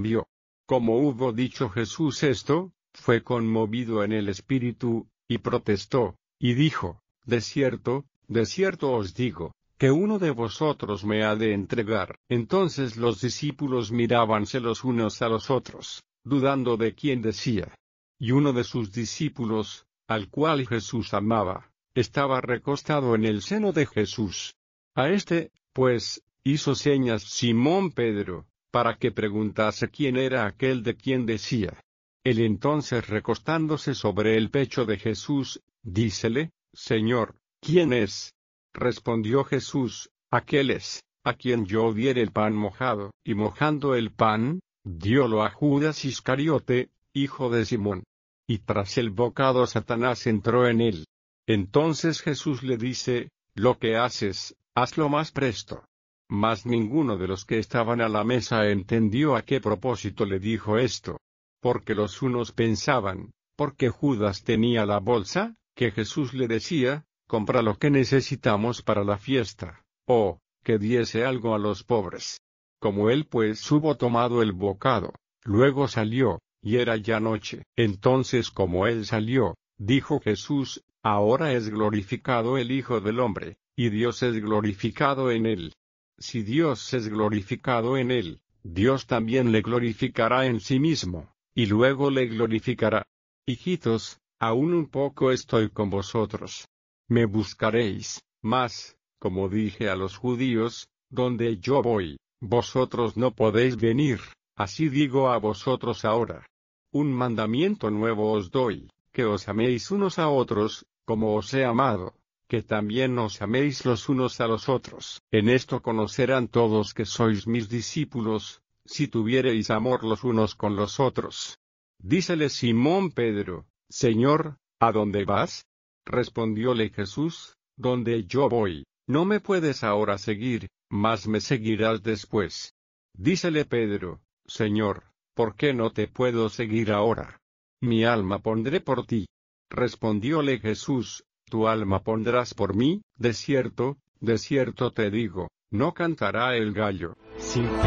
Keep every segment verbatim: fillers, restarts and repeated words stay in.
vio. Como hubo dicho Jesús esto, fue conmovido en el espíritu, y protestó, y dijo, de cierto, de cierto os digo, que uno de vosotros me ha de entregar. Entonces los discípulos mirábanse los unos a los otros, dudando de quién decía. Y uno de sus discípulos, al cual Jesús amaba, estaba recostado en el seno de Jesús. A este, pues, hizo señas Simón Pedro, para que preguntase quién era aquel de quien decía. Él entonces recostándose sobre el pecho de Jesús, dícele, Señor, ¿quién es? Respondió Jesús, aquel es, a quien yo diere el pan mojado, y mojando el pan, diólo a Judas Iscariote, hijo de Simón. Y tras el bocado Satanás entró en él. Entonces Jesús le dice, lo que haces, hazlo más presto. Mas ninguno de los que estaban a la mesa entendió a qué propósito le dijo esto. Porque los unos pensaban, porque Judas tenía la bolsa, que Jesús le decía, compra lo que necesitamos para la fiesta, o, que diese algo a los pobres. Como él pues hubo tomado el bocado, luego salió, y era ya noche. Entonces como él salió, dijo Jesús, ahora es glorificado el Hijo del Hombre, y Dios es glorificado en él. Si Dios es glorificado en él, Dios también le glorificará en sí mismo, y luego le glorificará. Hijitos, aún un poco estoy con vosotros. Me buscaréis, mas, como dije a los judíos, donde yo voy, vosotros no podéis venir, así digo a vosotros ahora. Un mandamiento nuevo os doy, que os améis unos a otros, como os he amado, que también os améis los unos a los otros. En esto conocerán todos que sois mis discípulos, si tuviereis amor los unos con los otros. Dícele Simón Pedro, Señor, ¿a dónde vas? Respondióle Jesús, donde yo voy, no me puedes ahora seguir, mas me seguirás después. Dícele Pedro, Señor, ¿por qué no te puedo seguir ahora? Mi alma pondré por ti. Respondióle Jesús, tu alma pondrás por mí, de cierto, de cierto te digo, no cantará el gallo, sin ti.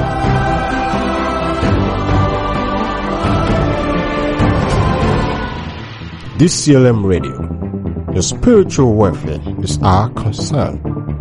D C L M Radio. Your spiritual welfare is our concern.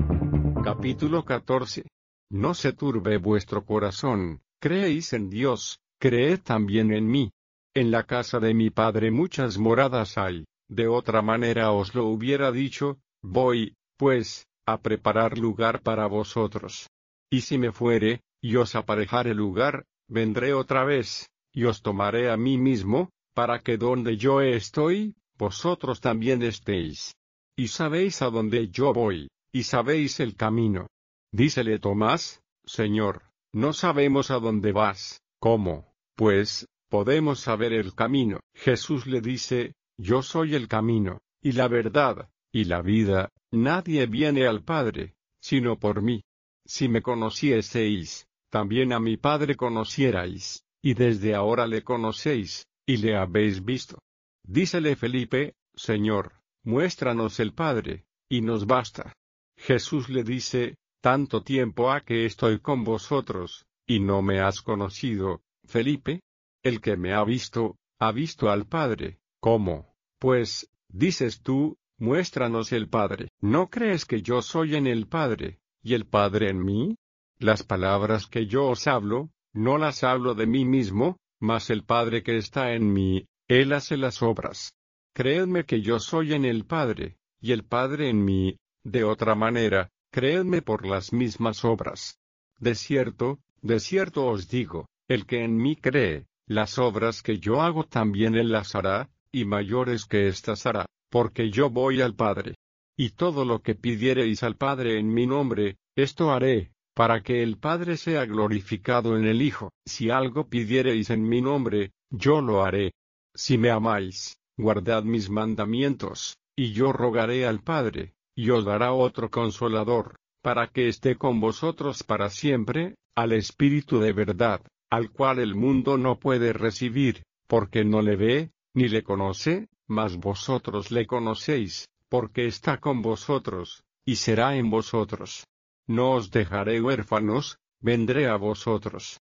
Capítulo catorce. No se turbe vuestro corazón, creéis en Dios, creed también en mí. En la casa de mi Padre muchas moradas hay, de otra manera os lo hubiera dicho, voy, pues, a preparar lugar para vosotros. Y si me fuere, y os aparejare lugar, vendré otra vez, y os tomaré a mí mismo, para que donde yo estoy, vosotros también estéis. Y sabéis a dónde yo voy, y sabéis el camino. Dícele Tomás, Señor, no sabemos a dónde vas, ¿cómo, pues, podemos saber el camino? Jesús le dice, yo soy el camino, y la verdad, y la vida, nadie viene al Padre, sino por mí. Si me conocieseis, también a mi Padre conocierais, y desde ahora le conocéis, y le habéis visto. Dícele Felipe, Señor, muéstranos el Padre, y nos basta. Jesús le dice, tanto tiempo ha que estoy con vosotros, y no me has conocido, Felipe. El que me ha visto, ha visto al Padre. ¿Cómo, pues, dices tú, muéstranos el Padre? ¿No crees que yo soy en el Padre, y el Padre en mí? Las palabras que yo os hablo, no las hablo de mí mismo, mas el Padre que está en mí, Él hace las obras. Creedme que yo soy en el Padre, y el Padre en mí, de otra manera, creedme por las mismas obras. De cierto, de cierto os digo, el que en mí cree, las obras que yo hago también él las hará, y mayores que éstas hará, porque yo voy al Padre. Y todo lo que pidiereis al Padre en mi nombre, esto haré, para que el Padre sea glorificado en el Hijo. Si algo pidiereis en mi nombre, yo lo haré. Si me amáis, guardad mis mandamientos, y yo rogaré al Padre, y os dará otro Consolador, para que esté con vosotros para siempre, al Espíritu de verdad, al cual el mundo no puede recibir, porque no le ve, ni le conoce, mas vosotros le conocéis, porque está con vosotros, y será en vosotros. No os dejaré huérfanos, vendré a vosotros.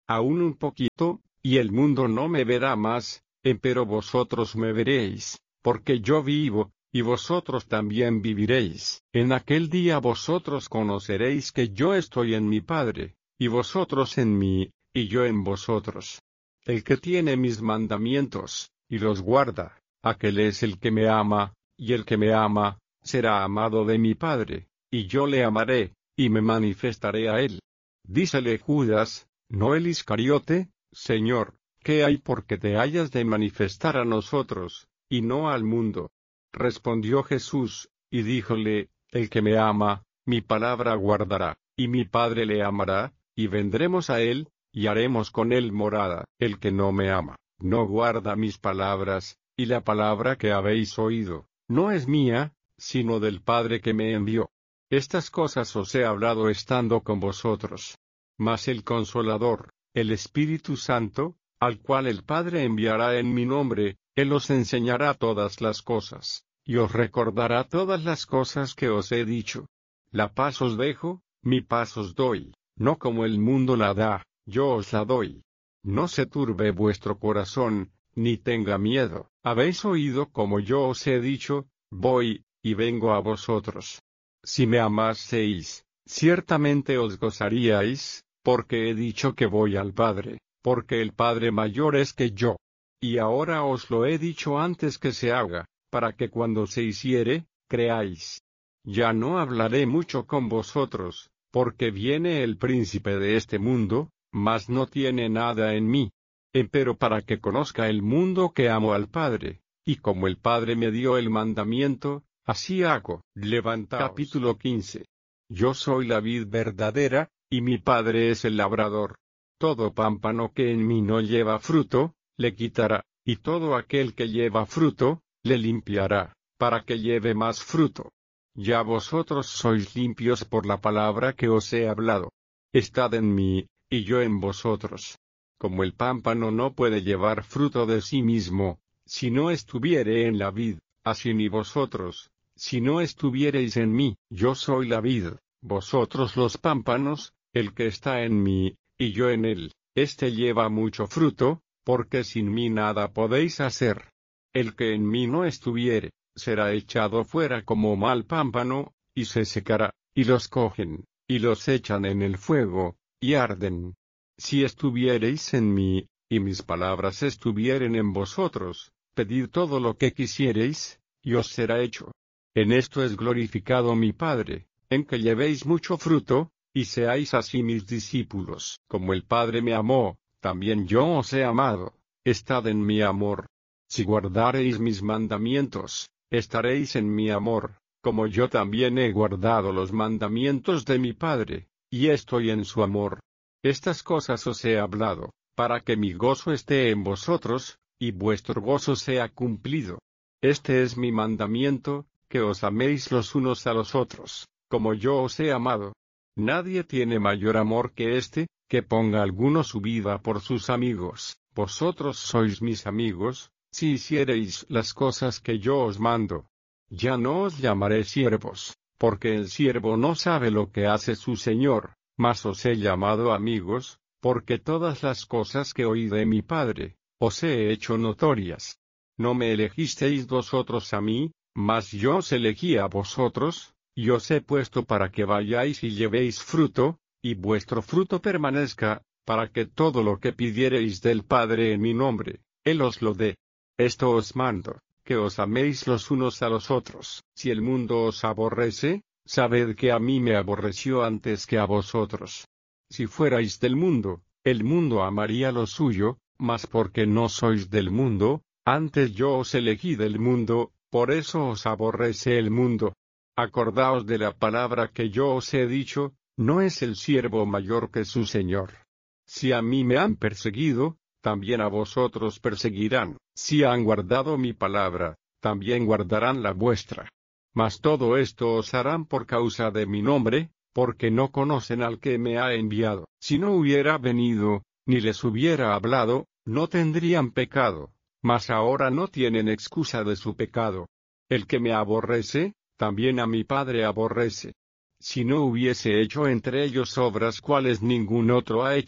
aún un poquito, y el mundo no me verá más, empero vosotros me veréis, porque yo vivo, y vosotros también viviréis. En aquel día vosotros conoceréis que yo estoy en mi Padre, y vosotros en mí, y yo en vosotros. El que tiene mis mandamientos, y los guarda, aquel es el que me ama, y el que me ama, será amado de mi Padre, y yo le amaré, y me manifestaré a él. Dícele Judas, no el Iscariote, Señor, ¿qué hay porque te hayas de manifestar a nosotros, y no al mundo? Respondió Jesús, y díjole, el que me ama, mi palabra guardará, y mi Padre le amará, y vendremos a él, y haremos con él morada. El que no me ama, no guarda mis palabras, y la palabra que habéis oído, no es mía, sino del Padre que me envió. Estas cosas os he hablado estando con vosotros. Mas el Consolador, el Espíritu Santo, al cual el Padre enviará en mi nombre, Él os enseñará todas las cosas, y os recordará todas las cosas que os he dicho. La paz os dejo, mi paz os doy, no como el mundo la da, yo os la doy. No se turbe vuestro corazón, ni tenga miedo. Habéis oído como yo os he dicho, voy, y vengo a vosotros. Si me amaseis, ciertamente os gozaríais, porque he dicho que voy al Padre, porque el Padre mayor es que yo. Y ahora os lo he dicho antes que se haga, para que cuando se hiciere, creáis. Ya no hablaré mucho con vosotros, porque viene el príncipe de este mundo, mas no tiene nada en mí. Empero para que conozca el mundo que amo al Padre, y como el Padre me dio el mandamiento, así hago. Levantaos. Capítulo quince. Yo soy la vid verdadera, y mi Padre es el labrador. Todo pámpano que en mí no lleva fruto, le quitará, y todo aquel que lleva fruto, le limpiará, para que lleve más fruto. Ya vosotros sois limpios por la palabra que os he hablado. Estad en mí, y yo en vosotros. Como el pámpano no puede llevar fruto de sí mismo, si no estuviere en la vid, así ni vosotros, si no estuviereis en mí. Yo soy la vid, vosotros los pámpanos, el que está en mí, y yo en él, éste lleva mucho fruto, porque sin mí nada podéis hacer. El que en mí no estuviere, será echado fuera como mal pámpano, y se secará, y los cogen, y los echan en el fuego, y arden. Si estuviereis en mí, y mis palabras estuvieren en vosotros, pedid todo lo que quisiereis, y os será hecho. En esto es glorificado mi Padre, en que llevéis mucho fruto, y seáis así mis discípulos. Como el Padre me amó, también yo os he amado, estad en mi amor. Si guardareis mis mandamientos, estaréis en mi amor, como yo también he guardado los mandamientos de mi Padre, y estoy en su amor. Estas cosas os he hablado, para que mi gozo esté en vosotros, y vuestro gozo sea cumplido. Este es mi mandamiento, que os améis los unos a los otros, como yo os he amado. Nadie tiene mayor amor que este, que ponga alguno su vida por sus amigos. Vosotros sois mis amigos, si hiciereis las cosas que yo os mando. Ya no os llamaré siervos, porque el siervo no sabe lo que hace su señor, mas os he llamado amigos, porque todas las cosas que oí de mi Padre, os he hecho notorias. No me elegisteis vosotros a mí, mas yo os elegí a vosotros, y os he puesto para que vayáis y llevéis fruto, y vuestro fruto permanezca, para que todo lo que pidiereis del Padre en mi nombre, Él os lo dé. Esto os mando, que os améis los unos a los otros. Si el mundo os aborrece, sabed que a mí me aborreció antes que a vosotros. Si fuerais del mundo, el mundo amaría lo suyo, mas porque no sois del mundo, antes yo os elegí del mundo, por eso os aborrece el mundo. Acordaos de la palabra que yo os he dicho, no es el siervo mayor que su señor. Si a mí me han perseguido, también a vosotros perseguirán. Si han guardado mi palabra, también guardarán la vuestra. Mas todo esto os harán por causa de mi nombre, porque no conocen al que me ha enviado. Si no hubiera venido, ni les hubiera hablado, no tendrían pecado, mas ahora no tienen excusa de su pecado. El que me aborrece, también a mi Padre aborrece. Si no hubiese hecho entre ellos obras cuales ningún otro ha hecho,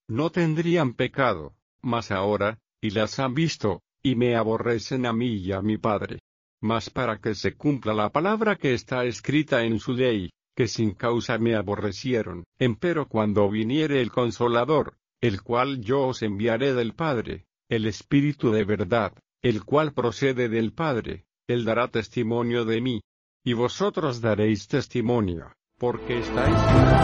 no tendrían pecado, mas ahora, y las han visto, y me aborrecen a mí y a mi Padre. Mas para que se cumpla la palabra que está escrita en su ley, que sin causa me aborrecieron. Empero cuando viniere el Consolador, el cual yo os enviaré del Padre, el Espíritu de verdad, el cual procede del Padre, él dará testimonio de mí. Y vosotros daréis testimonio, porque estáis...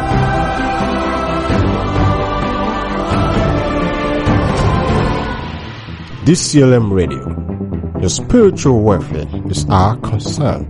D C L M Radio. Your spiritual welfare is our concern.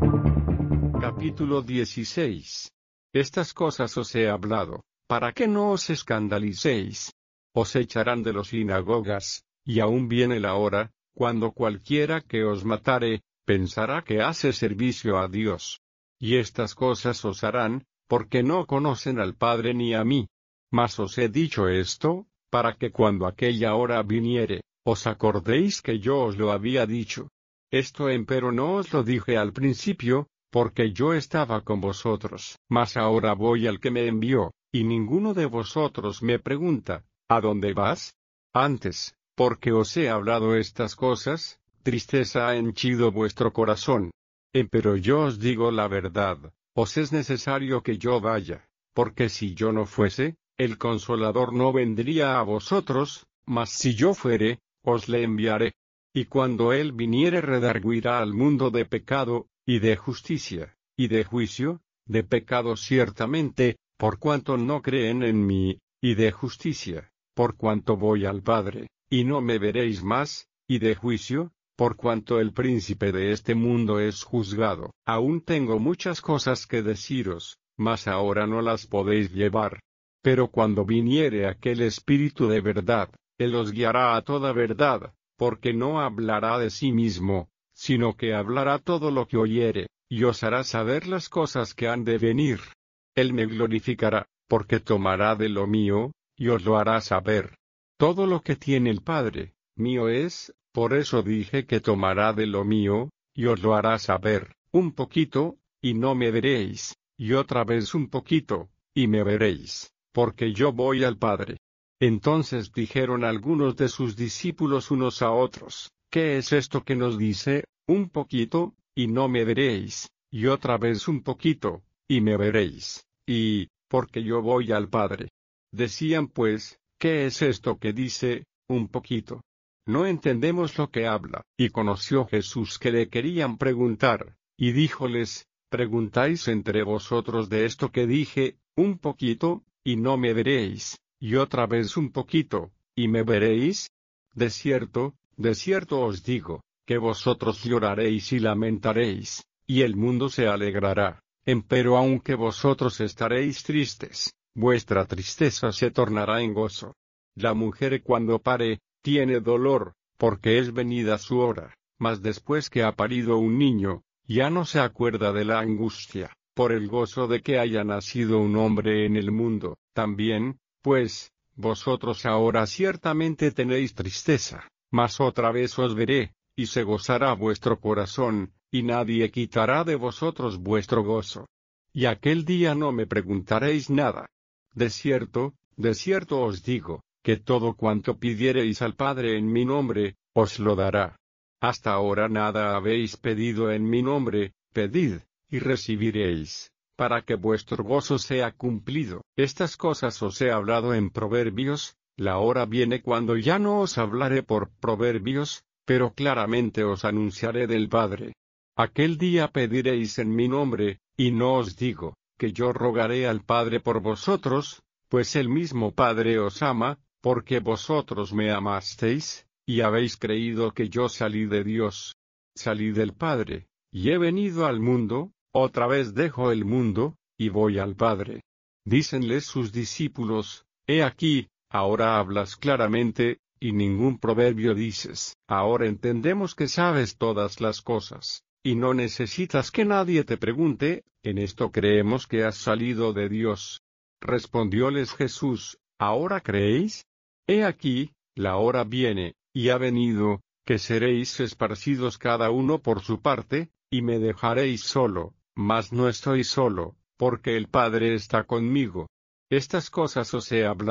Capítulo dieciséis. Estas cosas os he hablado, para que no os escandalicéis. Os echarán de las sinagogas, y aún viene la hora, cuando cualquiera que os matare, pensará que hace servicio a Dios. Y estas cosas os harán, porque no conocen al Padre ni a mí. Mas os he dicho esto, para que cuando aquella hora viniere, os acordéis que yo os lo había dicho. Esto empero no os lo dije al principio, porque yo estaba con vosotros. Mas ahora voy al que me envió, y ninguno de vosotros me pregunta, ¿a dónde vas? Antes, porque os he hablado estas cosas, tristeza ha henchido vuestro corazón. Empero yo os digo la verdad, os es necesario que yo vaya, porque si yo no fuese, el Consolador no vendría a vosotros, mas si yo fuere, os le enviaré. Y cuando él viniere redarguirá al mundo de pecado, y de justicia, y de juicio, de pecado ciertamente, por cuanto no creen en mí, y de justicia, por cuanto voy al Padre, y no me veréis más, y de juicio, por cuanto el príncipe de este mundo es juzgado. Aún tengo muchas cosas que deciros, mas ahora no las podéis llevar. Pero cuando viniere aquel Espíritu de verdad, él os guiará a toda verdad, porque no hablará de sí mismo, sino que hablará todo lo que oyere, y os hará saber las cosas que han de venir. Él me glorificará, porque tomará de lo mío, y os lo hará saber. Todo lo que tiene el Padre, mío es, por eso dije que tomará de lo mío, y os lo hará saber. Un poquito, y no me veréis, y otra vez un poquito, y me veréis, porque yo voy al Padre. Entonces dijeron algunos de sus discípulos unos a otros, ¿qué es esto que nos dice, un poquito, y no me veréis, y otra vez un poquito, y me veréis, y, porque yo voy al Padre? Decían pues, ¿qué es esto que dice, un poquito? No entendemos lo que habla. Y conoció Jesús que le querían preguntar, y díjoles, ¿preguntáis entre vosotros de esto que dije, un poquito, y no me veréis, y otra vez un poquito, y me veréis? De cierto, de cierto os digo, que vosotros lloraréis y lamentaréis, y el mundo se alegrará. Empero aunque vosotros estaréis tristes, vuestra tristeza se tornará en gozo. La mujer cuando pare, tiene dolor, porque es venida su hora, mas después que ha parido un niño, ya no se acuerda de la angustia, por el gozo de que haya nacido un hombre en el mundo. También, pues, vosotros ahora ciertamente tenéis tristeza, mas otra vez os veré, y se gozará vuestro corazón, y nadie quitará de vosotros vuestro gozo. Y aquel día no me preguntaréis nada. De cierto, de cierto os digo, que todo cuanto pidiereis al Padre en mi nombre, os lo dará. Hasta ahora nada habéis pedido en mi nombre, pedid, y recibiréis, para que vuestro gozo sea cumplido. Estas cosas os he hablado en proverbios, la hora viene cuando ya no os hablaré por proverbios, pero claramente os anunciaré del Padre. Aquel día pediréis en mi nombre, y no os digo, que yo rogaré al Padre por vosotros, pues el mismo Padre os ama, porque vosotros me amasteis, y habéis creído que yo salí de Dios. Salí del Padre, y he venido al mundo, otra vez dejo el mundo, y voy al Padre. Dícenles sus discípulos, he aquí, ahora hablas claramente, y ningún proverbio dices. Ahora entendemos que sabes todas las cosas, y no necesitas que nadie te pregunte, en esto creemos que has salido de Dios. Respondióles Jesús, ¿ahora creéis? He aquí, la hora viene, y ha venido, que seréis esparcidos cada uno por su parte, y me dejaréis solo, mas no estoy solo, porque el Padre está conmigo. Estas cosas os he hablado,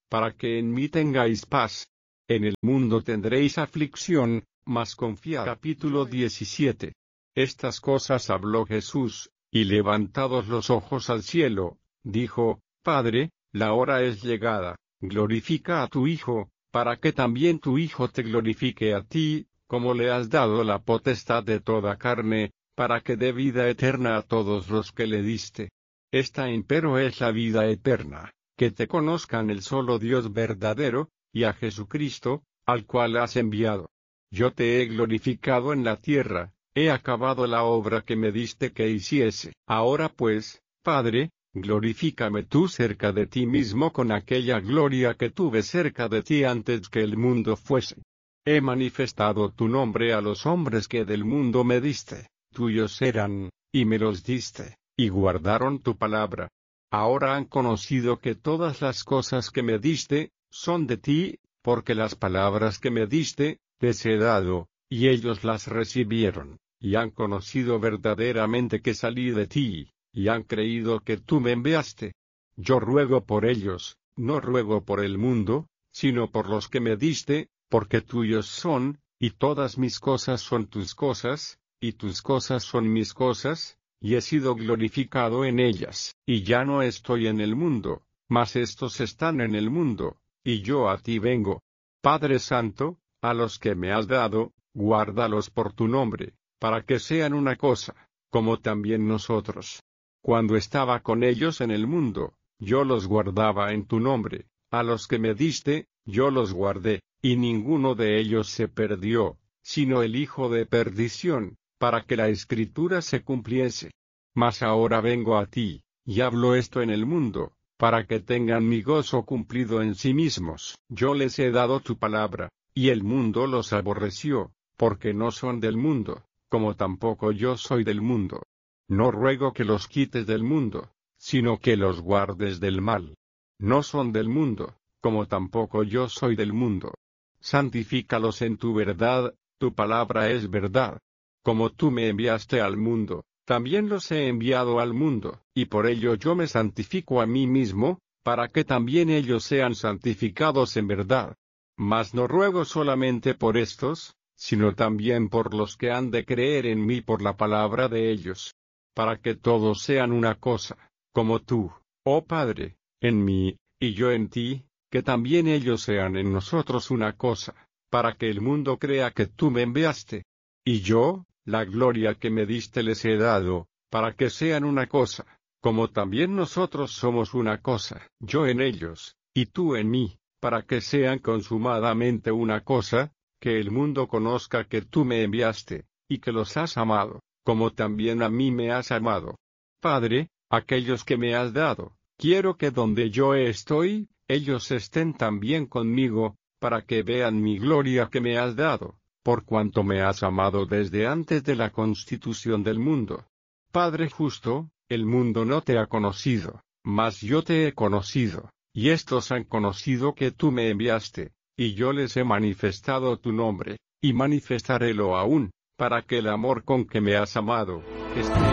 para que en mí tengáis paz. En el mundo tendréis aflicción, mas confiad. Capítulo diecisiete. Estas cosas habló Jesús, y levantados los ojos al cielo, dijo, Padre, la hora es llegada, glorifica a tu Hijo, para que también tu Hijo te glorifique a ti, como le has dado la potestad de toda carne, para que dé vida eterna a todos los que le diste. Esta empero es la vida eterna, que te conozcan el solo Dios verdadero, y a Jesucristo, al cual has enviado. Yo te he glorificado en la tierra, he acabado la obra que me diste que hiciese. Ahora pues, Padre, glorifícame tú cerca de ti mismo con aquella gloria que tuve cerca de ti antes que el mundo fuese. He manifestado tu nombre a los hombres que del mundo me diste, tuyos eran, y me los diste, y guardaron tu palabra. Ahora han conocido que todas las cosas que me diste, son de ti, porque las palabras que me diste, les he dado, y ellos las recibieron, y han conocido verdaderamente que salí de ti, y han creído que tú me enviaste. Yo ruego por ellos, no ruego por el mundo, sino por los que me diste, porque tuyos son, y todas mis cosas son tus cosas, y tus cosas son mis cosas, y he sido glorificado en ellas. Y ya no estoy en el mundo, mas estos están en el mundo, y yo a ti vengo. Padre Santo, a los que me has dado, guárdalos por tu nombre, para que sean una cosa, como también nosotros. Cuando estaba con ellos en el mundo, yo los guardaba en tu nombre, a los que me diste, yo los guardé, y ninguno de ellos se perdió, sino el hijo de perdición, para que la Escritura se cumpliese. Mas ahora vengo a ti, y hablo esto en el mundo, para que tengan mi gozo cumplido en sí mismos. Yo les he dado tu palabra, y el mundo los aborreció, porque no son del mundo, como tampoco yo soy del mundo. No ruego que los quites del mundo, sino que los guardes del mal. No son del mundo, como tampoco yo soy del mundo. Santifícalos en tu verdad, tu palabra es verdad. Como tú me enviaste al mundo, también los he enviado al mundo, y por ello yo me santifico a mí mismo, para que también ellos sean santificados en verdad. Mas no ruego solamente por estos, sino también por los que han de creer en mí por la palabra de ellos, para que todos sean una cosa, como tú, oh Padre, en mí, y yo en ti, que también ellos sean en nosotros una cosa, para que el mundo crea que tú me enviaste. Y yo, la gloria que me diste les he dado, para que sean una cosa, como también nosotros somos una cosa, yo en ellos, y tú en mí, para que sean consumadamente una cosa, que el mundo conozca que tú me enviaste, y que los has amado, como también a mí me has amado. Padre, aquellos que me has dado, quiero que donde yo estoy, ellos estén también conmigo, para que vean mi gloria que me has dado, por cuanto me has amado desde antes de la constitución del mundo. Padre justo, el mundo no te ha conocido, mas yo te he conocido, y estos han conocido que tú me enviaste, y yo les he manifestado tu nombre, y manifestarélo aún, para que el amor con que me has amado, esté en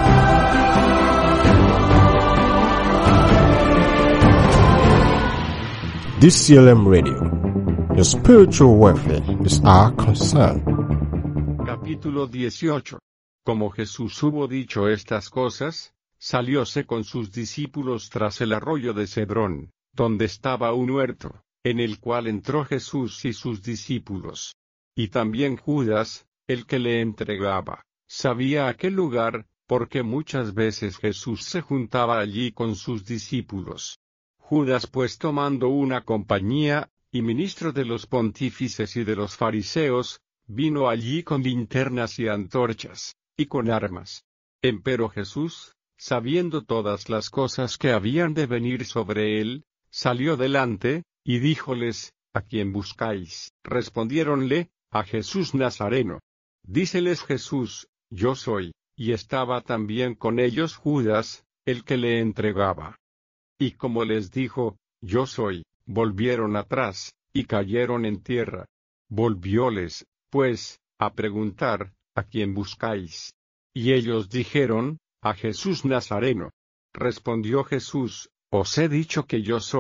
D C L M Radio. Your spiritual welfare is our concern. Capítulo dieciocho. Como Jesús hubo dicho estas cosas, salióse con sus discípulos tras el arroyo de Cedrón, donde estaba un huerto, en el cual entró Jesús y sus discípulos. Y también Judas, el que le entregaba, sabía aquel lugar, porque muchas veces Jesús se juntaba allí con sus discípulos. Judas pues tomando una compañía, y ministro de los pontífices y de los fariseos, vino allí con linternas y antorchas, y con armas. Empero Jesús, sabiendo todas las cosas que habían de venir sobre él, salió delante, y díjoles, ¿a quién buscáis? Respondiéronle, a Jesús Nazareno. Díceles Jesús, yo soy, y estaba también con ellos Judas, el que le entregaba. Y como les dijo, yo soy, volvieron atrás, y cayeron en tierra. Volvióles, pues, a preguntar, ¿a quién buscáis? Y ellos dijeron, a Jesús Nazareno. Respondió Jesús, os he dicho que yo soy.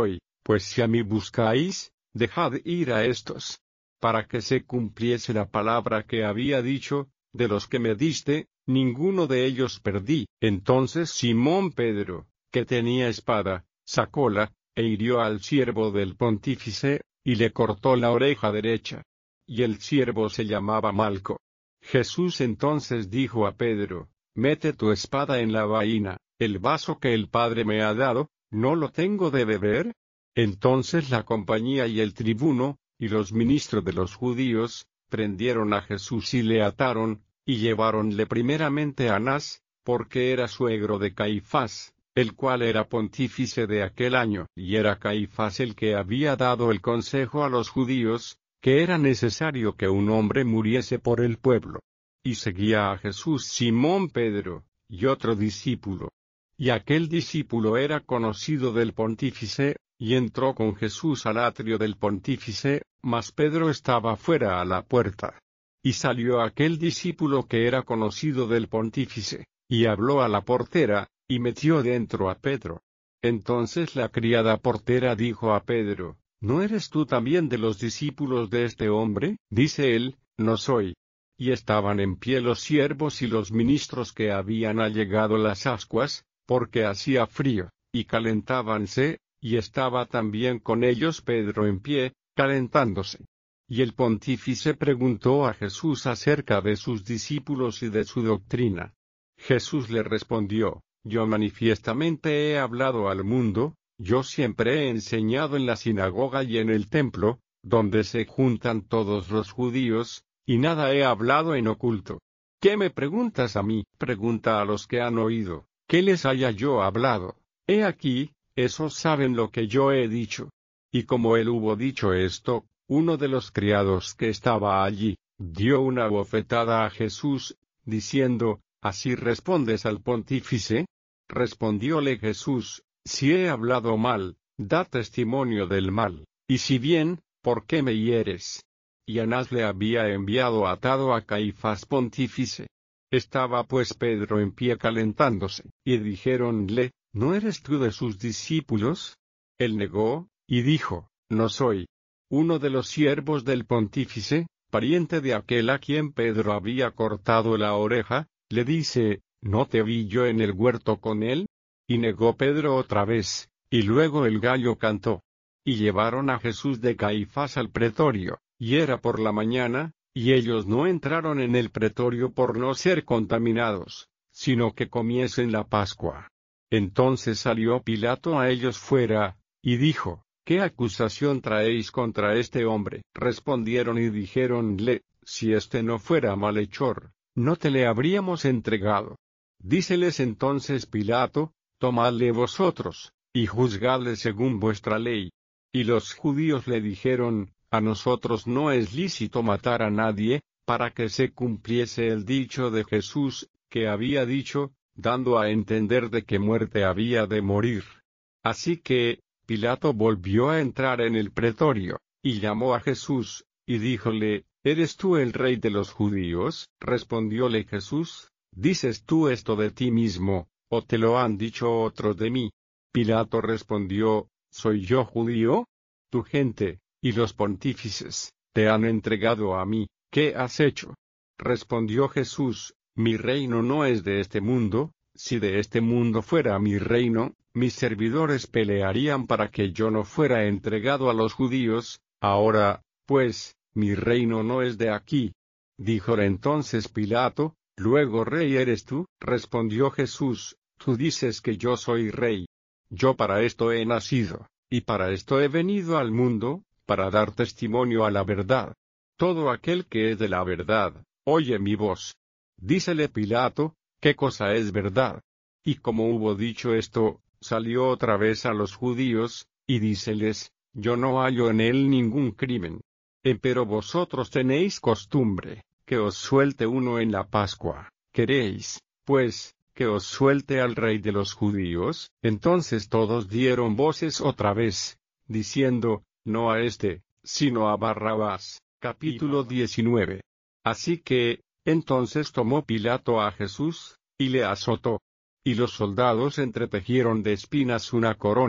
Pues si a mí buscáis, dejad ir a estos. Para que se cumpliese la palabra que había dicho, de los que me diste, ninguno de ellos perdí. Entonces Simón Pedro, que tenía espada, sacóla, e hirió al siervo del pontífice, y le cortó la oreja derecha. Y el siervo se llamaba Malco. Jesús entonces dijo a Pedro, mete tu espada en la vaina, el vaso que el Padre me ha dado, ¿no lo tengo de beber? Entonces la compañía y el tribuno, y los ministros de los judíos, prendieron a Jesús y le ataron, y lleváronle primeramente a Anás, porque era suegro de Caifás, el cual era pontífice de aquel año, y era Caifás el que había dado el consejo a los judíos, que era necesario que un hombre muriese por el pueblo. Y seguía a Jesús Simón Pedro, y otro discípulo. Y aquel discípulo era conocido del pontífice, y entró con Jesús al atrio del pontífice, mas Pedro estaba fuera a la puerta. Y salió aquel discípulo que era conocido del pontífice, y habló a la portera, y metió dentro a Pedro. Entonces la criada portera dijo a Pedro, ¿no eres tú también de los discípulos de este hombre? Dice él, no soy. Y estaban en pie los siervos y los ministros que habían allegado las ascuas, porque hacía frío, y calentábanse, y estaba también con ellos Pedro en pie, calentándose. Y el pontífice preguntó a Jesús acerca de sus discípulos y de su doctrina. Jesús le respondió, yo manifiestamente he hablado al mundo, yo siempre he enseñado en la sinagoga y en el templo, donde se juntan todos los judíos, y nada he hablado en oculto. ¿Qué me preguntas a mí? Pregunta a los que han oído, ¿qué les haya yo hablado? He aquí, esos saben lo que yo he dicho. Y como él hubo dicho esto, uno de los criados que estaba allí, dio una bofetada a Jesús, diciendo, ¿así respondes al pontífice? Respondióle Jesús, si he hablado mal, da testimonio del mal, y si bien, ¿por qué me hieres? Y Anás le había enviado atado a Caifás pontífice. Estaba pues Pedro en pie calentándose, y dijéronle, ¿no eres tú de sus discípulos? Él negó, y dijo, no soy. Uno de los siervos del pontífice, pariente de aquel a quien Pedro había cortado la oreja, le dice, ¿no te vi yo en el huerto con él? Y negó Pedro otra vez, y luego el gallo cantó. Y llevaron a Jesús de Caifás al pretorio, y era por la mañana, y ellos no entraron en el pretorio por no ser contaminados, sino que comiesen la Pascua. Entonces salió Pilato a ellos fuera, y dijo, ¿qué acusación traéis contra este hombre? Respondieron y dijéronle, si este no fuera malhechor, no te le habríamos entregado. Díceles entonces Pilato, tomadle vosotros, y juzgadle según vuestra ley. Y los judíos le dijeron, a nosotros no es lícito matar a nadie, para que se cumpliese el dicho de Jesús, que había dicho, dando a entender de qué muerte había de morir. Así que, Pilato volvió a entrar en el pretorio, y llamó a Jesús, y díjole, ¿eres tú el rey de los judíos? Respondióle Jesús, ¿dices tú esto de ti mismo, o te lo han dicho otros de mí? Pilato respondió, ¿soy yo judío? Tu gente, y los pontífices, te han entregado a mí, ¿qué has hecho? Respondió Jesús, mi reino no es de este mundo, si de este mundo fuera mi reino, mis servidores pelearían para que yo no fuera entregado a los judíos, ahora, pues, mi reino no es de aquí. Díjole entonces Pilato, ¿luego rey eres tú? Respondió Jesús, tú dices que yo soy rey. Yo para esto he nacido, y para esto he venido al mundo, para dar testimonio a la verdad. Todo aquel que es de la verdad, oye mi voz. Dícele Pilato, ¿qué cosa es verdad? Y como hubo dicho esto, salió otra vez a los judíos, y díceles, yo no hallo en él ningún crimen. Empero vosotros tenéis costumbre, que os suelte uno en la Pascua. ¿Queréis, pues, que os suelte al rey de los judíos? Entonces todos dieron voces otra vez, diciendo, no a este, sino a Barrabás. Capítulo diecinueve. Así que, entonces tomó Pilato a Jesús, y le azotó. Y los soldados entretejieron de espinas una corona,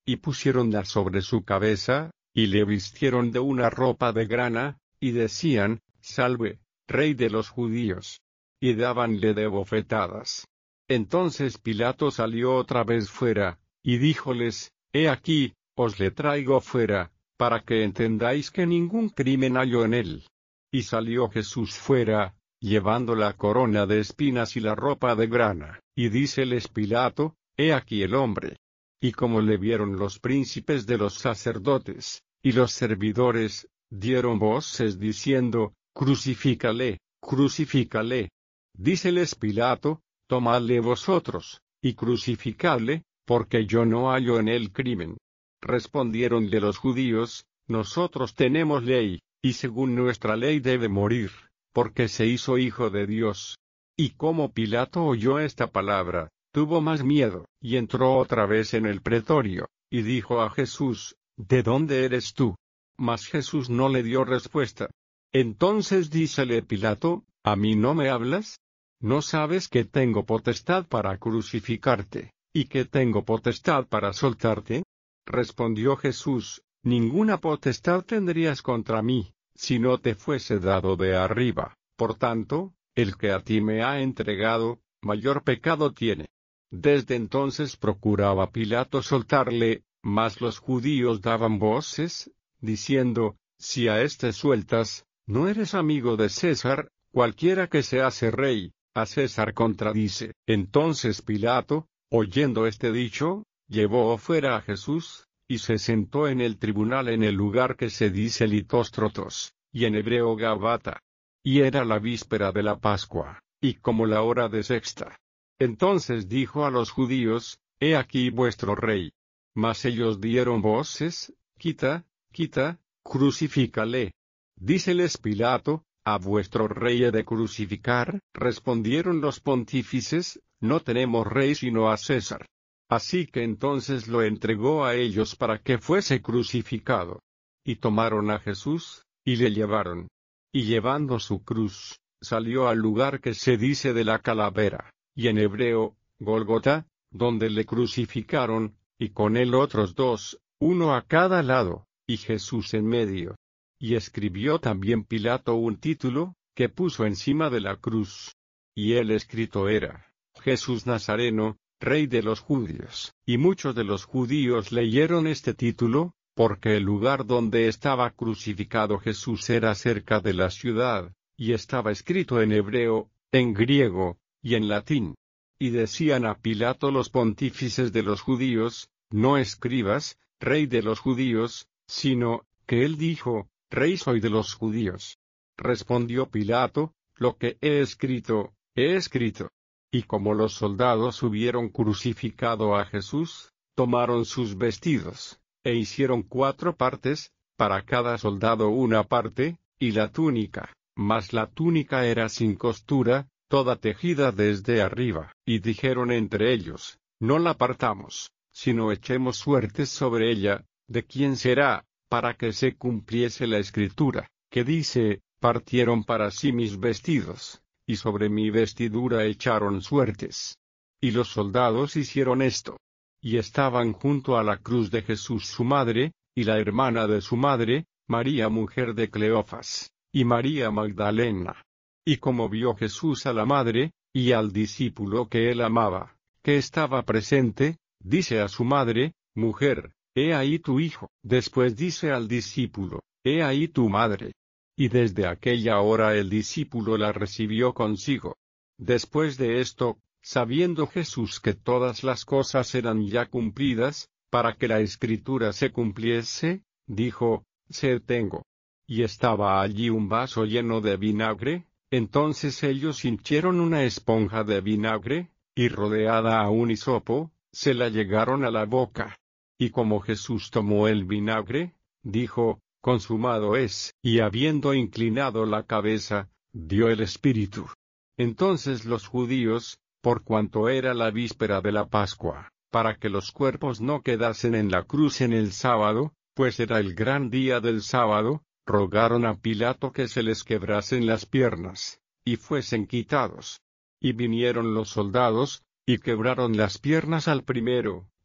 Y pusiéronla sobre su cabeza, y le vistieron de una ropa de grana, y decían, Salve, Rey de los judíos. Y dábanle de bofetadas. Entonces Pilato salió otra vez fuera, y díjoles, He aquí, os le traigo fuera, para que entendáis que ningún crimen hallo en él. Y salió Jesús fuera, llevando la corona de espinas y la ropa de grana, y díceles Pilato, He aquí el hombre. Y como le vieron los príncipes de los sacerdotes, y los servidores, dieron voces diciendo, Crucifícale, crucifícale. Díceles Pilato, Tomadle vosotros, y crucificadle, porque yo no hallo en él crimen. Respondiéronle los judíos, Nosotros tenemos ley, y según nuestra ley debe morir, porque se hizo hijo de Dios. Y como Pilato oyó esta palabra, tuvo más miedo, y entró otra vez en el pretorio, y dijo a Jesús, ¿De dónde eres tú? Mas Jesús no le dio respuesta. Entonces dícele Pilato, ¿A mí no me hablas? ¿No sabes que tengo potestad para crucificarte, y que tengo potestad para soltarte? Respondió Jesús, Ninguna potestad tendrías contra mí, si no te fuese dado de arriba. Por tanto, el que a ti me ha entregado, mayor pecado tiene. Desde entonces procuraba Pilato soltarle, mas los judíos daban voces, diciendo, Si a éste sueltas, no eres amigo de César, cualquiera que se hace rey, a César contradice. Entonces Pilato, oyendo este dicho, llevó fuera a Jesús, y se sentó en el tribunal en el lugar que se dice Litóstrotos, y en hebreo Gabata. Y era la víspera de la Pascua, y como la hora de sexta. Entonces dijo a los judíos, He aquí vuestro rey. Mas ellos dieron voces, Quita, quita, crucifícale. Díceles Pilato, ¿A vuestro rey he de crucificar? Respondieron los pontífices, No tenemos rey sino a César. Así que entonces lo entregó a ellos para que fuese crucificado. Y tomaron a Jesús, y le llevaron. Y llevando su cruz, salió al lugar que se dice de la calavera, y en hebreo, Gólgota, donde le crucificaron, y con él otros dos, uno a cada lado, y Jesús en medio. Y escribió también Pilato un título, que puso encima de la cruz. Y el escrito era, Jesús Nazareno, Rey de los judíos. Y muchos de los judíos leyeron este título, porque el lugar donde estaba crucificado Jesús era cerca de la ciudad, y estaba escrito en hebreo, en griego, y en latín. Y decían a Pilato los pontífices de los judíos, No escribas, Rey de los judíos, sino, que él dijo, Rey soy de los judíos. Respondió Pilato, Lo que he escrito, he escrito. Y como los soldados hubieron crucificado a Jesús, tomaron sus vestidos, e hicieron cuatro partes, para cada soldado una parte, y la túnica, mas la túnica era sin costura, toda tejida desde arriba. Y dijeron entre ellos, No la partamos, sino echemos suertes sobre ella, ¿de quién será? Para que se cumpliese la escritura, que dice, Partieron para sí mis vestidos, y sobre mi vestidura echaron suertes. Y los soldados hicieron esto. Y estaban junto a la cruz de Jesús su madre, y la hermana de su madre, María mujer de Cleofas, y María Magdalena. Y como vio Jesús a la madre, y al discípulo que él amaba, que estaba presente, dice a su madre, Mujer, he ahí tu hijo. Después dice al discípulo, He ahí tu madre. Y desde aquella hora el discípulo la recibió consigo. Después de esto, sabiendo Jesús que todas las cosas eran ya cumplidas, para que la escritura se cumpliese, dijo, Sed tengo. Y estaba allí un vaso lleno de vinagre, entonces ellos hinchieron una esponja de vinagre, y rodeada a un hisopo, se la llegaron a la boca. Y como Jesús tomó el vinagre, dijo, Consumado es, y habiendo inclinado la cabeza, dio el espíritu. Entonces los judíos, por cuanto era la víspera de la Pascua, para que los cuerpos no quedasen en la cruz en el sábado, pues era el gran día del sábado, rogaron a Pilato que se les quebrasen las piernas, y fuesen quitados. Y vinieron los soldados, y quebraron las piernas al primero,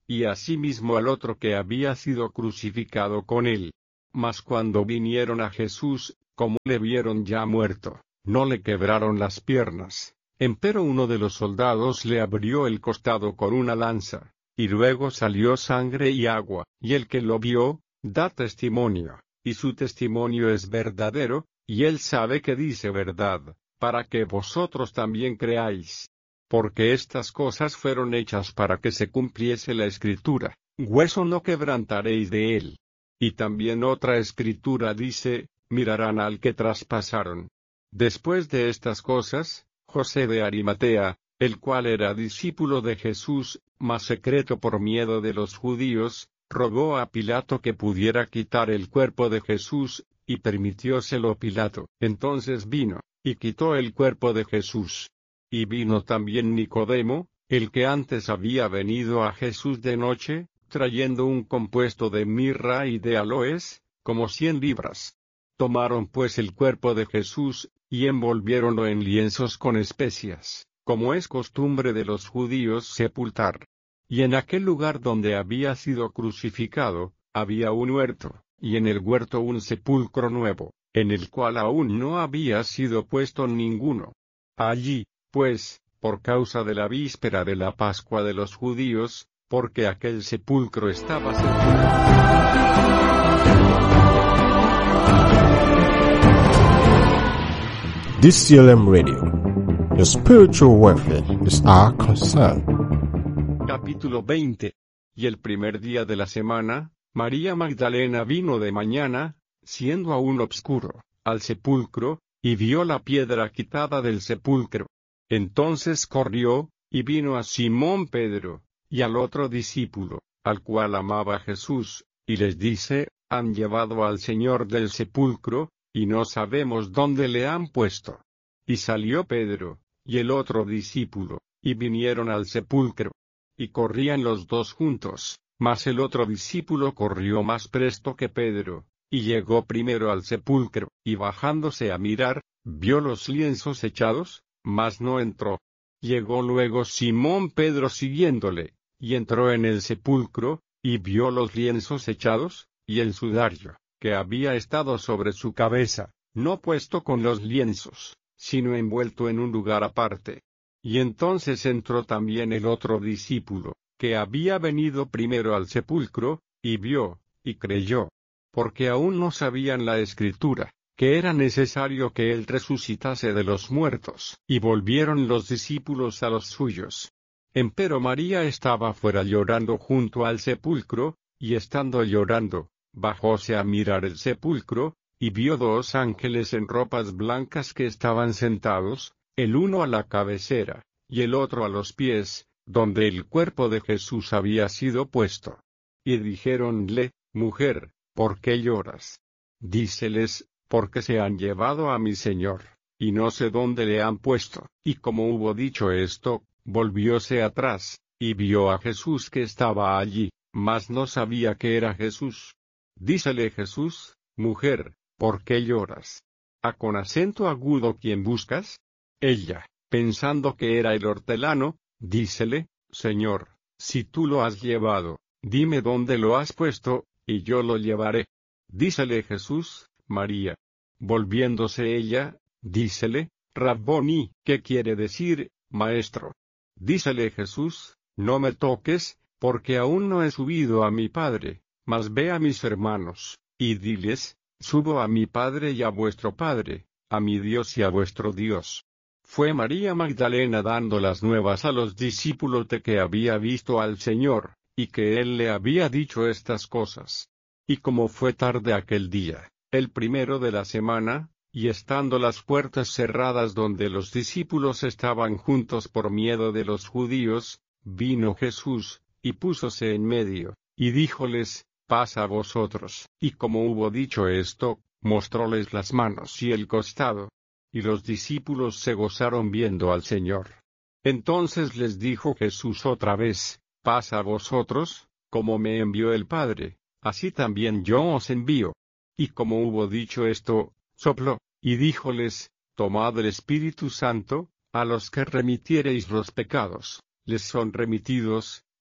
y asimismo al otro que había sido crucificado con él. Mas cuando vinieron a Jesús, como le vieron ya muerto, no le quebraron las piernas. Empero uno de los soldados le abrió el costado con una lanza, y luego salió sangre y agua, y el que lo vio, da testimonio, y su testimonio es verdadero, y él sabe que dice verdad, para que vosotros también creáis. Porque estas cosas fueron hechas para que se cumpliese la Escritura, hueso no quebrantaréis de él. Y también otra Escritura dice, mirarán al que traspasaron. Después de estas cosas, José de Arimatea, el cual era discípulo de Jesús, mas secreto por miedo de los judíos, rogó a Pilato que pudiera quitar el cuerpo de Jesús, y permitióselo Pilato. Entonces vino, y quitó el cuerpo de Jesús. Y vino también Nicodemo, el que antes había venido a Jesús de noche, trayendo un compuesto de mirra y de aloes, como cien libras. Tomaron pues el cuerpo de Jesús, y envolviéronlo en lienzos con especias, como es costumbre de los judíos sepultar. Y en aquel lugar donde había sido crucificado, había un huerto, y en el huerto un sepulcro nuevo, en el cual aún no había sido puesto ninguno. Allí, pues, por causa de la víspera de la Pascua de los judíos, porque aquel sepulcro estaba cerrado. D C L M Radio. Your spiritual welfare is our concern. Capítulo veinte. Y el primer día de la semana, María Magdalena vino de mañana, siendo aún obscuro, al sepulcro, y vio la piedra quitada del sepulcro. Entonces corrió, y vino a Simón Pedro, y al otro discípulo, al cual amaba Jesús, y les dice, han llevado al Señor del sepulcro, y no sabemos dónde le han puesto. Y salió Pedro, y el otro discípulo, y vinieron al sepulcro. Y corrían los dos juntos, mas el otro discípulo corrió más presto que Pedro, y llegó primero al sepulcro, y bajándose a mirar, vio los lienzos echados, mas no entró. Llegó luego Simón Pedro siguiéndole, y entró en el sepulcro, y vio los lienzos echados, y el sudario, que había estado sobre su cabeza, no puesto con los lienzos, sino envuelto en un lugar aparte. Y entonces entró también el otro discípulo, que había venido primero al sepulcro, y vio, y creyó. Porque aún no sabían la Escritura, que era necesario que él resucitase de los muertos. Y volvieron los discípulos a los suyos. Empero María estaba fuera llorando junto al sepulcro, y estando llorando, bajóse a mirar el sepulcro, y vio dos ángeles en ropas blancas que estaban sentados, el uno a la cabecera, y el otro a los pies, donde el cuerpo de Jesús había sido puesto. Y dijéronle, mujer, ¿por qué lloras? Díceles, porque se han llevado a mi Señor, y no sé dónde le han puesto. Y como hubo dicho esto, volvióse atrás, y vio a Jesús que estaba allí, mas no sabía que era Jesús. Dícele Jesús, mujer, ¿por qué lloras? ¿A con acento agudo quién buscas? Ella, pensando que era el hortelano, dícele, Señor, si tú lo has llevado, dime dónde lo has puesto, y yo lo llevaré. Dícele Jesús, María. Volviéndose ella, dícele, Rabboni, ¿qué quiere decir, maestro? Dícele Jesús, no me toques, porque aún no he subido a mi Padre, mas ve a mis hermanos, y diles, subo a mi Padre y a vuestro Padre, a mi Dios y a vuestro Dios. Fue María Magdalena dando las nuevas a los discípulos de que había visto al Señor, y que él le había dicho estas cosas. Y como fue tarde aquel día, el primero de la semana, y estando las puertas cerradas donde los discípulos estaban juntos por miedo de los judíos, vino Jesús, y púsose en medio, y díjoles, paz a vosotros. Y como hubo dicho esto, mostróles las manos y el costado. Y los discípulos se gozaron viendo al Señor. Entonces les dijo Jesús otra vez, paz a vosotros, como me envió el Padre, así también yo os envío. Y como hubo dicho esto, sopló, y díjoles, tomad el Espíritu Santo, a los que remitiereis los pecados, les son remitidos,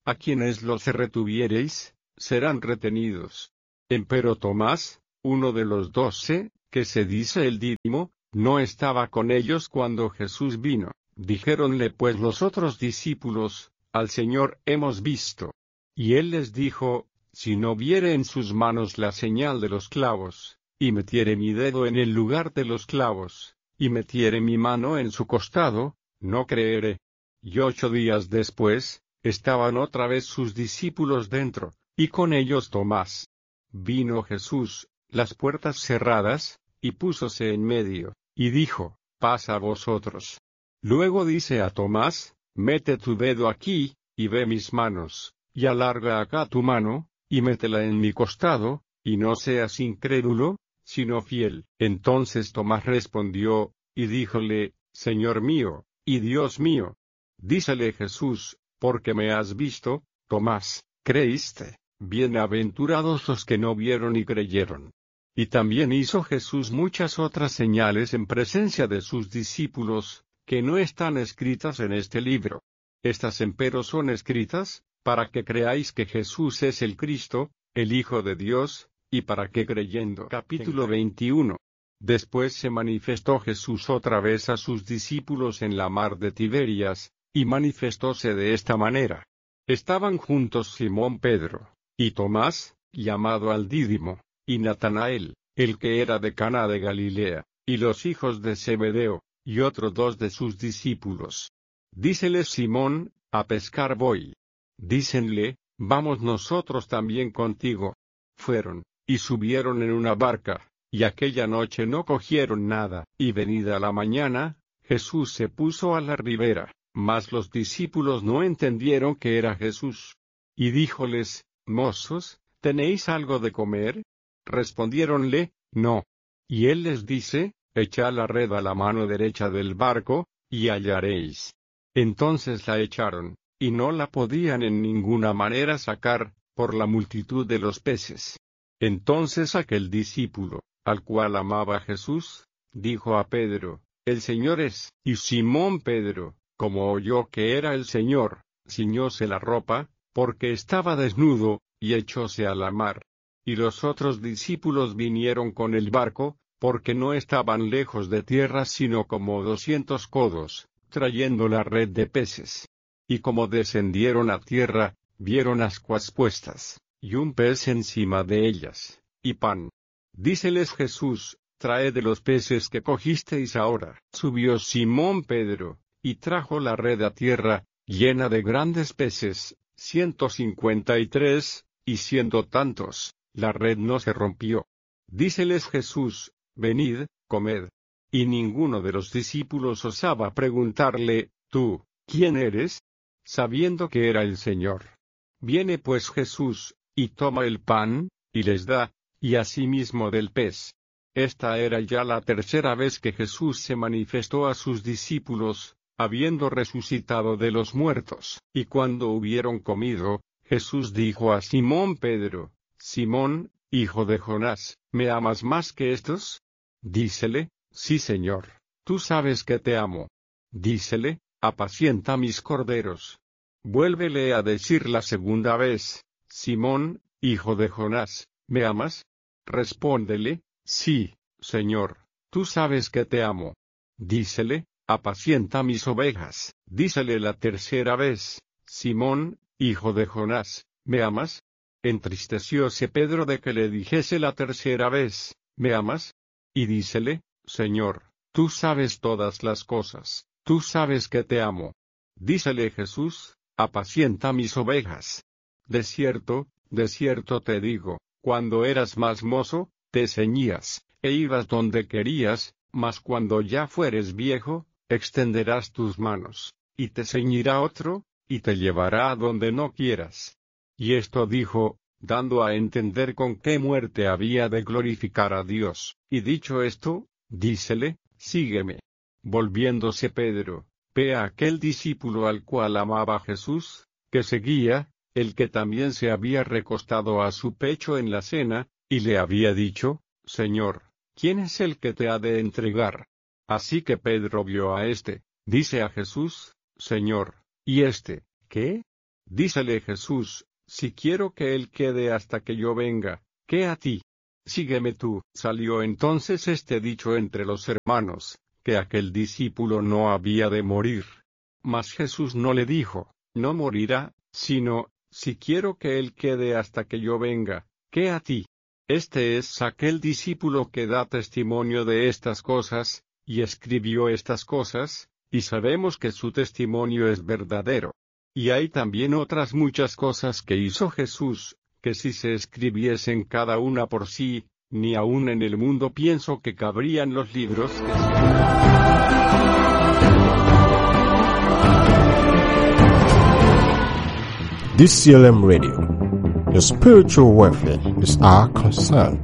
a quienes los retuviereis, serán retenidos. Empero Tomás, uno de los doce, que se dice el Dídimo, no estaba con ellos cuando Jesús vino. Dijéronle pues los otros discípulos, al Señor hemos visto. Y él les dijo, si no viere en sus manos la señal de los clavos, y metiere mi dedo en el lugar de los clavos, y metiere mi mano en su costado, no creeré. Y ocho días después, estaban otra vez sus discípulos dentro, y con ellos Tomás. Vino Jesús, las puertas cerradas, y púsose en medio, y dijo, paz a vosotros. Luego dice a Tomás, mete tu dedo aquí, y ve mis manos, y alarga acá tu mano, y métela en mi costado, y no seas incrédulo, sino fiel. Entonces Tomás respondió, y díjole, Señor mío, y Dios mío. Dícele Jesús, porque me has visto, Tomás, creíste. Bienaventurados los que no vieron y creyeron. Y también hizo Jesús muchas otras señales en presencia de sus discípulos, que no están escritas en este libro. Estas empero son escritas, para que creáis que Jesús es el Cristo, el Hijo de Dios, y para que creyendo. Capítulo veintiuno. Después se manifestó Jesús otra vez a sus discípulos en la mar de Tiberias, y manifestóse de esta manera. Estaban juntos Simón Pedro, y Tomás, llamado al Dídimo, y Natanael, el que era de Caná de Galilea, y los hijos de Zebedeo, y otros dos de sus discípulos. Díceles Simón, a pescar voy. Dícenle, vamos nosotros también contigo. Fueron, y subieron en una barca, y aquella noche no cogieron nada. Y venida la mañana, Jesús se puso a la ribera, mas los discípulos no entendieron que era Jesús. Y díjoles, mozos, ¿tenéis algo de comer? Respondiéronle, no. Y él les dice, echad la red a la mano derecha del barco, y hallaréis. Entonces la echaron, y no la podían en ninguna manera sacar, por la multitud de los peces. Entonces aquel discípulo, al cual amaba Jesús, dijo a Pedro, el Señor es. Y Simón Pedro, como oyó que era el Señor, ciñóse la ropa, porque estaba desnudo, y echóse a la mar. Y los otros discípulos vinieron con el barco, porque no estaban lejos de tierra sino como doscientos codos, trayendo la red de peces. Y como descendieron a tierra, vieron ascuas puestas, y un pez encima de ellas, y pan. Díceles Jesús, traed de los peces que cogisteis ahora. Subió Simón Pedro, y trajo la red a tierra, llena de grandes peces, ciento cincuenta y tres, y siendo tantos, la red no se rompió. Díceles Jesús, venid, comed. Y ninguno de los discípulos osaba preguntarle, ¿tú, quién eres? Sabiendo que era el Señor. Viene pues Jesús, y toma el pan, y les da, y asimismo del pez. Esta era ya la tercera vez que Jesús se manifestó a sus discípulos, habiendo resucitado de los muertos. Y cuando hubieron comido, Jesús dijo a Simón Pedro, Simón, hijo de Jonás, ¿me amas más que estos? Dícele, sí Señor, tú sabes que te amo. Dícele, apacienta mis corderos. Vuélvele a decir la segunda vez, Simón, hijo de Jonás, ¿me amas? Respóndele, sí, Señor, tú sabes que te amo. Dícele, apacienta mis ovejas. Dícele la tercera vez, Simón, hijo de Jonás, ¿me amas? Entristecióse Pedro de que le dijese la tercera vez, ¿me amas? Y dícele, Señor, tú sabes todas las cosas, tú sabes que te amo. Dícele Jesús, apacienta mis ovejas. De cierto, de cierto te digo, cuando eras más mozo, te ceñías, e ibas donde querías, mas cuando ya fueres viejo, extenderás tus manos, y te ceñirá otro, y te llevará a donde no quieras. Y esto dijo, dando a entender con qué muerte había de glorificar a Dios. Y dicho esto, dícele, sígueme. Volviéndose Pedro, ve a aquel discípulo al cual amaba Jesús, que seguía, el que también se había recostado a su pecho en la cena, y le había dicho, Señor, ¿quién es el que te ha de entregar? Así que Pedro vio a éste, dice a Jesús, Señor, ¿y éste, qué? Dícele Jesús: si quiero que él quede hasta que yo venga, ¿qué a ti? Sígueme tú. Salió entonces este dicho entre los hermanos, que aquel discípulo no había de morir. Mas Jesús no le dijo: no morirá, sino: si quiero que él quede hasta que yo venga, ¿qué a ti? Este es aquel discípulo que da testimonio de estas cosas, y escribió estas cosas, y sabemos que su testimonio es verdadero. Y hay también otras muchas cosas que hizo Jesús, que si se escribiesen cada una por sí, ni aun en el mundo pienso que cabrían los libros que se... D C L M Radio. Your spiritual welfare is our concern.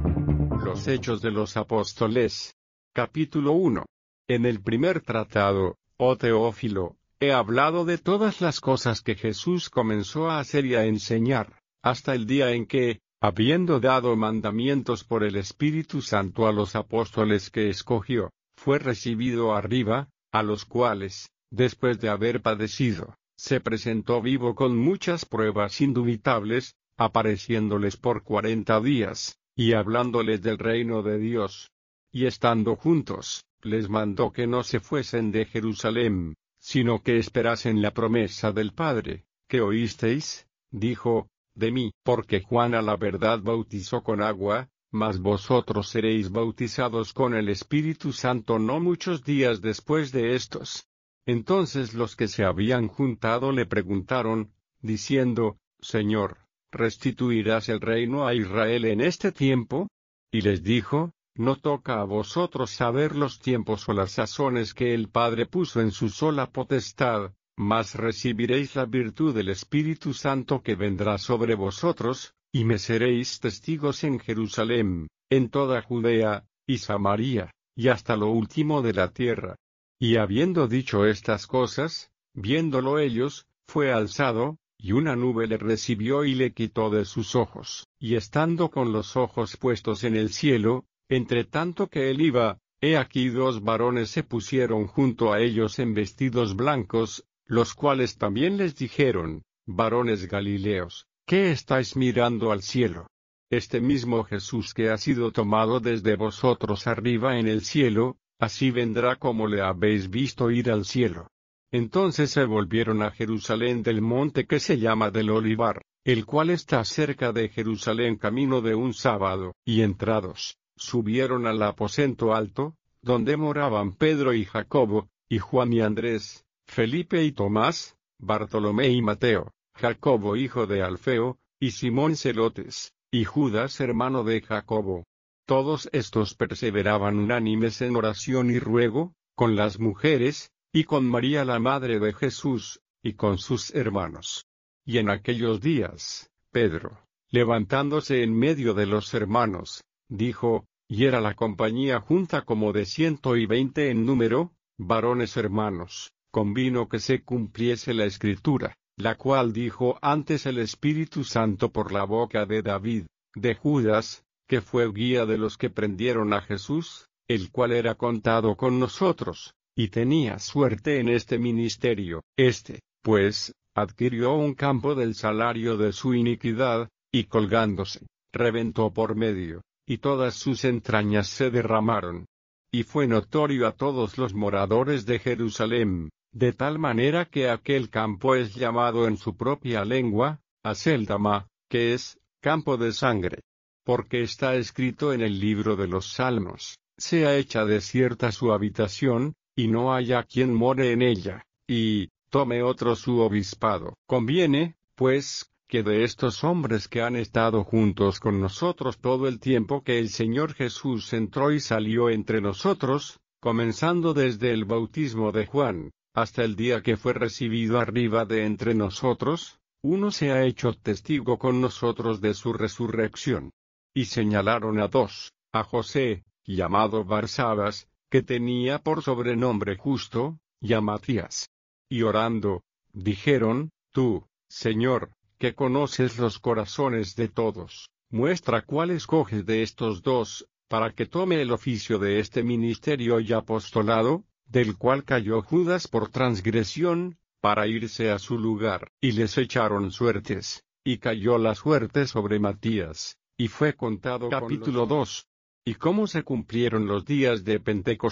Los Hechos de los Apóstoles. Capítulo uno. En el primer tratado, oh Teófilo, he hablado de todas las cosas que Jesús comenzó a hacer y a enseñar, hasta el día en que, habiendo dado mandamientos por el Espíritu Santo a los apóstoles que escogió, fue recibido arriba, a los cuales, después de haber padecido, se presentó vivo con muchas pruebas indubitables, apareciéndoles por cuarenta días, y hablándoles del reino de Dios. Y estando juntos, les mandó que no se fuesen de Jerusalén, sino que esperasen la promesa del Padre, que oísteis, dijo, de mí, porque Juan a la verdad bautizó con agua, mas vosotros seréis bautizados con el Espíritu Santo no muchos días después de estos. Entonces los que se habían juntado le preguntaron, diciendo, Señor, ¿restituirás el reino a Israel en este tiempo? Y les dijo, no toca a vosotros saber los tiempos o las sazones que el Padre puso en su sola potestad, mas recibiréis la virtud del Espíritu Santo que vendrá sobre vosotros, y me seréis testigos en Jerusalén, en toda Judea, y Samaria, y hasta lo último de la tierra. Y habiendo dicho estas cosas, viéndolo ellos, fue alzado, y una nube le recibió y le quitó de sus ojos. Y estando con los ojos puestos en el cielo, entre tanto que él iba, he aquí dos varones se pusieron junto a ellos en vestidos blancos, los cuales también les dijeron, varones Galileos, ¿qué estáis mirando al cielo? Este mismo Jesús que ha sido tomado desde vosotros arriba en el cielo, así vendrá como le habéis visto ir al cielo. Entonces se volvieron a Jerusalén del monte que se llama del Olivar, el cual está cerca de Jerusalén camino de un sábado, y entrados, subieron al aposento alto, donde moraban Pedro y Jacobo, y Juan y Andrés, Felipe y Tomás, Bartolomé y Mateo, Jacobo hijo de Alfeo, y Simón Celotes, y Judas hermano de Jacobo. Todos estos perseveraban unánimes en oración y ruego, con las mujeres, y con María la madre de Jesús, y con sus hermanos. Y en aquellos días, Pedro, levantándose en medio de los hermanos, dijo, y era la compañía junta como de ciento y veinte en número, varones hermanos, convino que se cumpliese la Escritura, la cual dijo antes el Espíritu Santo por la boca de David, de Judas, que fue guía de los que prendieron a Jesús, el cual era contado con nosotros, y tenía suerte en este ministerio. Este, pues, adquirió un campo del salario de su iniquidad, y colgándose, reventó por medio, y todas sus entrañas se derramaron. Y fue notorio a todos los moradores de Jerusalén, de tal manera que aquel campo es llamado en su propia lengua, Aceldama, que es, campo de sangre. Porque está escrito en el libro de los Salmos, sea hecha desierta su habitación, y no haya quien more en ella, y, tome otro su obispado. Conviene, pues, que de estos hombres que han estado juntos con nosotros todo el tiempo que el Señor Jesús entró y salió entre nosotros, comenzando desde el bautismo de Juan, hasta el día que fue recibido arriba de entre nosotros, uno se ha hecho testigo con nosotros de su resurrección. Y señalaron a dos, a José, llamado Barsabas, que tenía por sobrenombre Justo, y a Matías. Y orando, dijeron, tú, Señor, que conoces los corazones de todos, muestra cuál escoges de estos dos, para que tome el oficio de este ministerio y apostolado, del cual cayó Judas por transgresión, para irse a su lugar, y les echaron suertes, y cayó la suerte sobre Matías, y fue contado. Capítulo dos. Y cómo se cumplieron los días de Pentecostés.